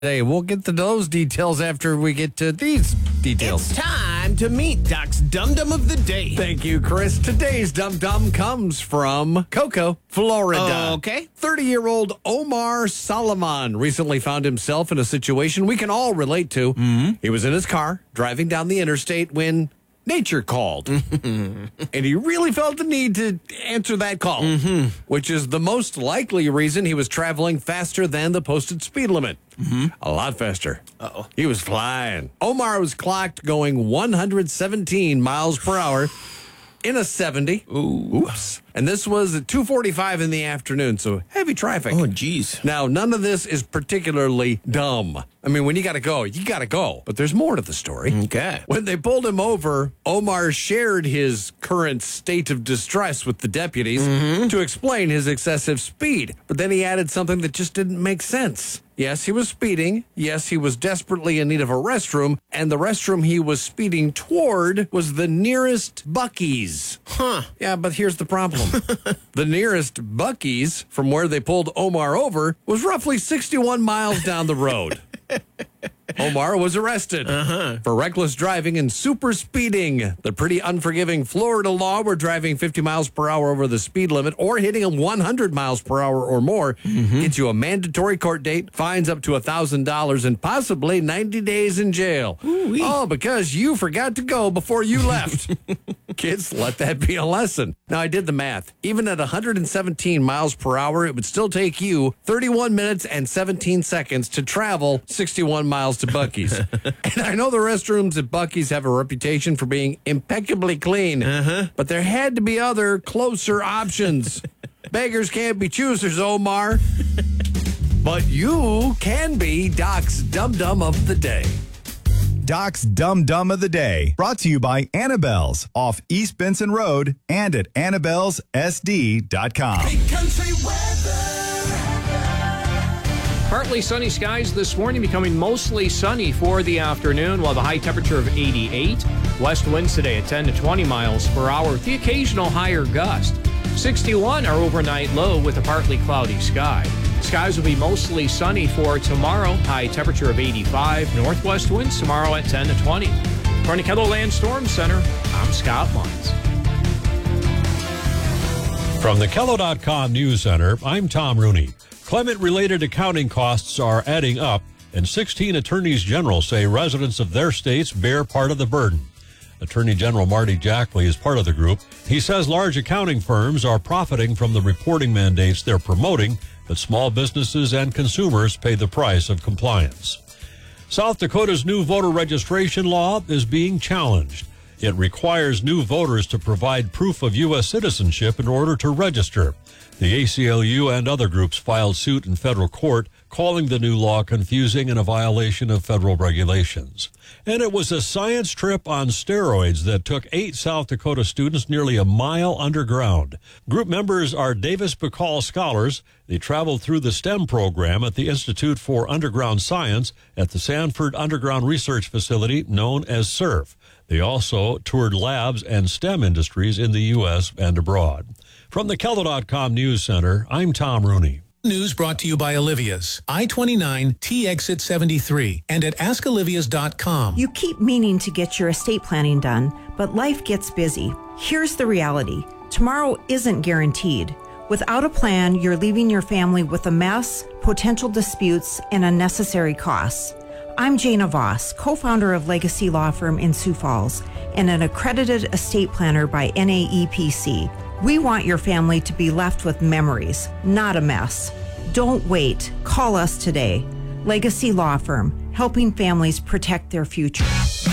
Hey, we'll get to those details after we get to these details. It's time to meet Doc's Dum Dum of the Day. Thank you, Chris. Today's Dum Dum comes from Cocoa, Florida. Okay. 30-year-old Omar Solomon recently found himself in a situation we can all relate to. Mm-hmm. He was in his car, driving down the interstate when nature called. And he really felt the need to answer that call, which is the most likely reason he was traveling faster than the posted speed limit. A lot faster. Uh-oh. He was flying. Omar was clocked going 117 miles per hour in a 70. Oops. And this was at 2:45 in the afternoon, so heavy traffic. Oh, geez. Now, none of this is particularly dumb. I mean, when you got to go, you got to go. But there's more to the story. Okay. When they pulled him over, Omar shared his current state of distress with the deputies to explain his excessive speed. But then he added something that just didn't make sense. Yes, he was speeding. Yes, he was desperately in need of a restroom. And the restroom he was speeding toward was the nearest Buc-ee's. Huh. Yeah, but here's the problem. The nearest Buc-ee's from where they pulled Omar over was roughly 61 miles down the road. Omar was arrested for reckless driving and super speeding. The pretty unforgiving Florida law where driving 50 miles per hour over the speed limit or hitting 100 miles per hour or more gets you a mandatory court date, fines up to $1,000, and possibly 90 days in jail. Ooh-wee. Oh, because you forgot to go before you left. Kids, let that be a lesson. Now, I did the math. Even at 117 miles per hour, it would still take you 31 minutes and 17 seconds to travel 61 miles to Buc-ee's. And I know the restrooms at Buc-ee's have a reputation for being impeccably clean, but there had to be other, closer options. Beggars can't be choosers, Omar. But you can be Doc's Dum Dum of the Day. Doc's Dum Dum of the Day, brought to you by Annabelle's off East Benson Road and at Annabelle'sSD.com. Big country weather. Partly sunny skies this morning, becoming mostly sunny for the afternoon. We'll have a high temperature of 88. West winds today at 10 to 20 miles per hour with the occasional higher gust. 61 our overnight low with a partly cloudy sky. Skies will be mostly sunny for tomorrow. High temperature of 85. Northwest winds tomorrow at 10 to 20. From the KELOLAND Storm Center, I'm Scott Munz. From the Kello.com News Center, I'm Tom Rooney. Climate-related accounting costs are adding up, and 16 attorneys general say residents of their states bear part of the burden. Attorney General Marty Jackley is part of the group. He says large accounting firms are profiting from the reporting mandates they're promoting, but small businesses and consumers pay the price of compliance. South Dakota's new voter registration law is being challenged. It requires new voters to provide proof of U.S. citizenship in order to register. The ACLU and other groups filed suit in federal court, calling the new law confusing and a violation of federal regulations. And it was a science trip on steroids that took 8 South Dakota students nearly a mile underground. Group members are Davis Bacall scholars. They traveled through the STEM program at the Institute for Underground Science at the Sanford Underground Research Facility, known as SURF. They also toured labs and STEM industries in the U.S. and abroad. From the KELO.com News Center, I'm Tom Rooney. News brought to you by Olivia's, I-29, T-Exit 73, and at AskOlivias.com. You keep meaning to get your estate planning done, but life gets busy. Here's the reality. Tomorrow isn't guaranteed. Without a plan, you're leaving your family with a mess, potential disputes, and unnecessary costs. I'm Jana Voss, co-founder of Legacy Law Firm in Sioux Falls, and an accredited estate planner by NAEPC. We want your family to be left with memories, not a mess. Don't wait. Call us today. Legacy Law Firm, helping families protect their future.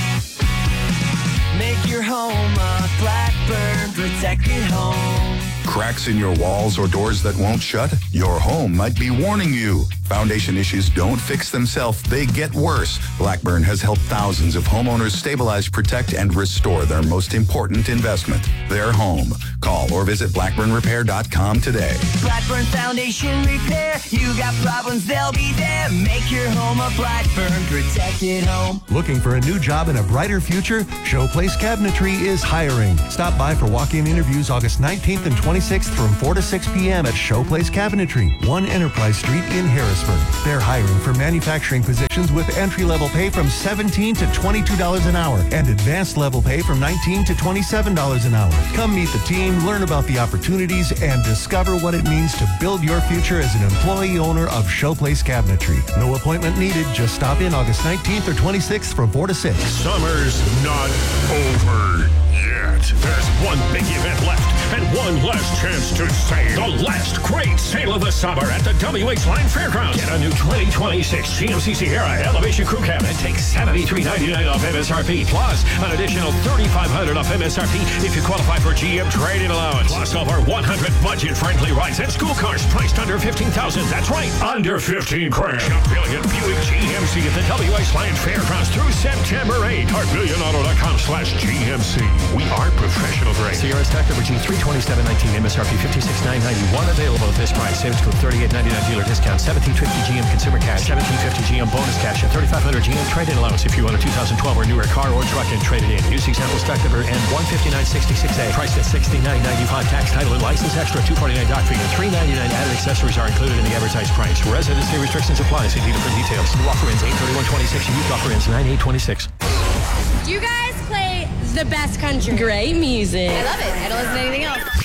Make your home a Blackburn protected home. Cracks in your walls or doors that won't shut? Your home might be warning you. Foundation issues don't fix themselves, they get worse. Blackburn has helped thousands of homeowners stabilize, protect, and restore their most important investment, their home. Call or visit blackburnrepair.com today. Blackburn Foundation Repair. You got problems, they'll be there. Make your home a Blackburn protected home. Looking for a new job and a brighter future? Showplace Cabinetry is hiring. Stop by for walk-in interviews August 19th and 26th from 4 to 6 p.m. at Showplace Cabinetry, 1 Enterprise Street in Harrison. Harrisburg. They're hiring for manufacturing positions with entry-level pay from $17 to $22 an hour and advanced level pay from $19 to $27 an hour. Come meet the team, learn about the opportunities, and discover what it means to build your future as an employee owner of Showplace Cabinetry. No appointment needed. Just stop in August 19th or 26th from 4 to 6. Summer's not over yet. There's one big event left and one last chance to save. The last great sale of the summer at the WH Line Fairgrounds. Get a new 2026 GMC Sierra Elevation Crew Cabinet. Take $73.99 off MSRP, plus an additional $3,500 off MSRP if you qualify for GM trade-in allowance. Plus over 100 budget-friendly rides and school cars priced under $15,000. That's right, under 15 grand. Shop Brilliant Buick GMC at the WH Line Fairgrounds through September 8th. BillionAuto.com/GMC. We are professional grade. Sierra Stack number G32719, MSRP $56,991. Available at this price. Savings code $38.99 dealer discount. $17.50 GM consumer cash. $17.50 GM bonus cash. And $3,500 GM trade-in allowance if you want a 2012 or newer car or truck and trade it in. Use example stock number N15966A. Priced at $69.95. Tax, title, and license extra. $249 dock fee and $399 added accessories are included in the advertised price. Residency restrictions apply. See dealer for details. New offer ends 8/31/26. Youth offer ends 9/8/26. You guys play the best country. Great music. I love it. I don't listen to anything else.